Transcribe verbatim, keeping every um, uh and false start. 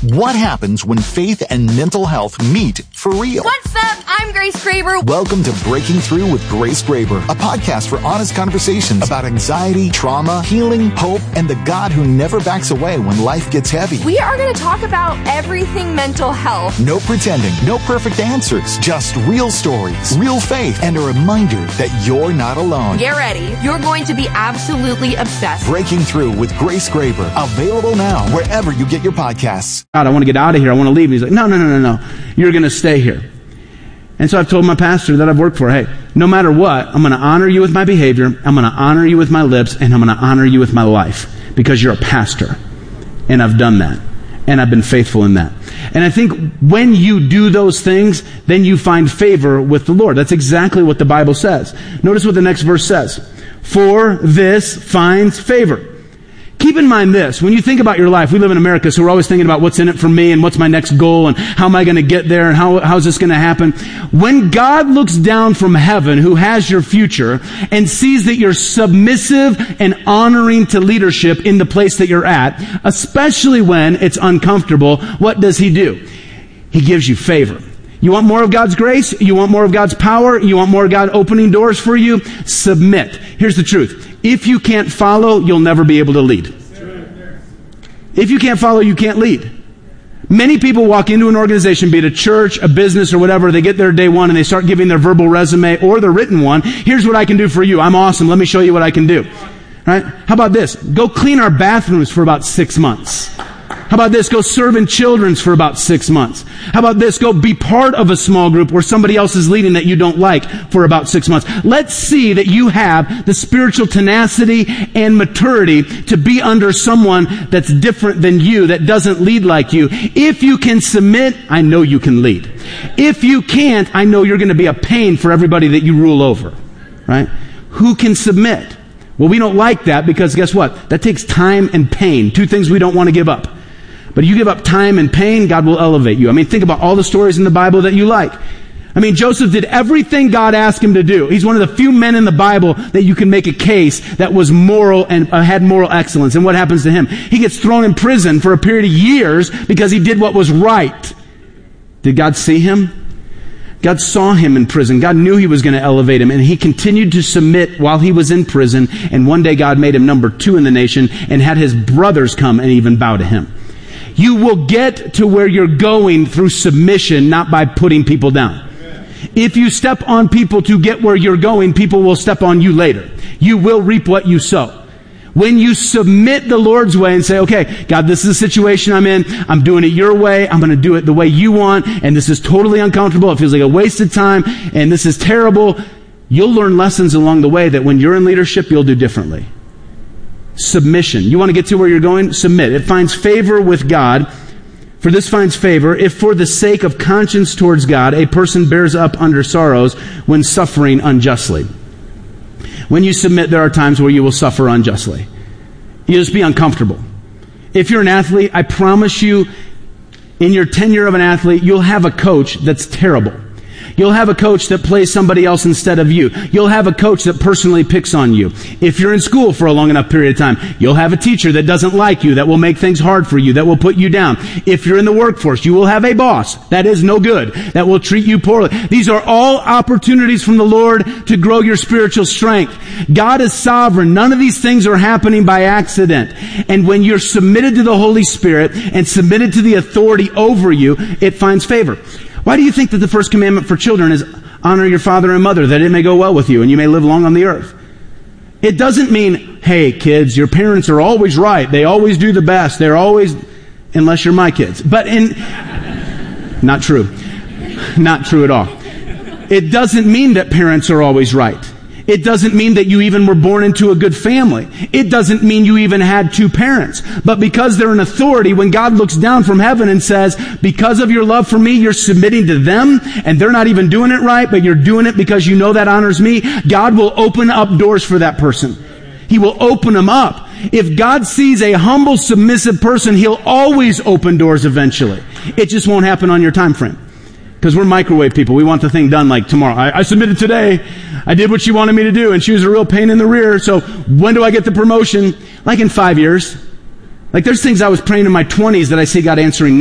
What happens when faith and mental health meet for real? What's up? I'm Grace Graber. Welcome to Breaking Through with Grace Graber, a podcast for honest conversations about anxiety, trauma, healing, hope, and the God who never backs away when life gets heavy. We are going to talk about everything mental health. No pretending, no perfect answers, just real stories, real faith, and a reminder that you're not alone. Get ready. You're going to be absolutely obsessed. Breaking Through with Grace Graber, available now wherever you get your podcasts. God, I want to get out of here. I want to leave. And he's like, no, no, no, no, no. You're going to stay here. And so I've told my pastor that I've worked for, hey, no matter what, I'm going to honor you with my behavior, I'm going to honor you with my lips, and I'm going to honor you with my life because you're a pastor. And I've done that. And I've been faithful in that. And I think when you do those things, then you find favor with the Lord. That's exactly what the Bible says. Notice what the next verse says. For this finds favor. Keep in mind this, when you think about your life, we live in America, so we're always thinking about what's in it for me and what's my next goal and how am I going to get there and how how's this going to happen. When God looks down from heaven, who has your future, and sees that you're submissive and honoring to leadership in the place that you're at, especially when it's uncomfortable, what does He do? He gives you favor. You want more of God's grace? You want more of God's power? You want more of God opening doors for you? Submit. Here's the truth. If you can't follow, you'll never be able to lead. If you can't follow, you can't lead. Many people walk into an organization, be it a church, a business, or whatever, they get there day one and they start giving their verbal resume or their written one. Here's what I can do for you. I'm awesome. Let me show you what I can do. Right? How about this? Go clean our bathrooms for about six months. How about this? Go serve in children's for about six months. How about this? Go be part of a small group where somebody else is leading that you don't like for about six months. Let's see that you have the spiritual tenacity and maturity to be under someone that's different than you, that doesn't lead like you. If you can submit, I know you can lead. If you can't, I know you're going to be a pain for everybody that you rule over. Right? Who can submit? Well, we don't like that because guess what? That takes time and pain. Two things we don't want to give up. But you give up time and pain, God will elevate you. I mean, think about all the stories in the Bible that you like. I mean, Joseph did everything God asked him to do. He's one of the few men in the Bible that you can make a case that was moral and uh, had moral excellence. And what happens to him? He gets thrown in prison for a period of years because he did what was right. Did God see him? God saw him in prison. God knew He was going to elevate him, and he continued to submit while he was in prison. And one day God made him number two in the nation and had his brothers come and even bow to him. You will get to where you're going through submission, not by putting people down. Amen. If you step on people to get where you're going, people will step on you later. You will reap what you sow. When you submit the Lord's way and say, okay, God, this is the situation I'm in. I'm doing it your way. I'm going to do it the way you want. And this is totally uncomfortable. It feels like a wasted time. And this is terrible. You'll learn lessons along the way that when you're in leadership, you'll do differently. Submission. You want to get to where you're going? Submit. It finds favor with God. For this finds favor if for the sake of conscience towards God, a person bears up under sorrows when suffering unjustly. When you submit, there are times where you will suffer unjustly. You'll just be uncomfortable. If you're an athlete, I promise you, in your tenure of an athlete, you'll have a coach that's terrible. You'll have a coach that plays somebody else instead of you. You'll have a coach that personally picks on you. If you're in school for a long enough period of time, you'll have a teacher that doesn't like you, that will make things hard for you, that will put you down. If you're in the workforce, you will have a boss that is no good, that will treat you poorly. These are all opportunities from the Lord to grow your spiritual strength. God is sovereign. None of these things are happening by accident. And when you're submitted to the Holy Spirit and submitted to the authority over you, it finds favor. Why do you think that the first commandment for children is honor your father and mother, that it may go well with you and you may live long on the earth? It doesn't mean, hey, kids, your parents are always right. They always do the best. They're always, unless you're my kids. But in, not true. Not true at all. It doesn't mean that parents are always right. It doesn't mean that you even were born into a good family. It doesn't mean you even had two parents. But because they're an authority, when God looks down from heaven and says, because of your love for me, you're submitting to them, and they're not even doing it right, but you're doing it because you know that honors me, God will open up doors for that person. He will open them up. If God sees a humble, submissive person, He'll always open doors eventually. It just won't happen on your time frame. Because we're microwave people. We want the thing done like tomorrow. I, I submitted today. I did what she wanted me to do, and she was a real pain in the rear. So when do I get the promotion? Like in five years. Like there's things I was praying in my twenties that I see God answering now.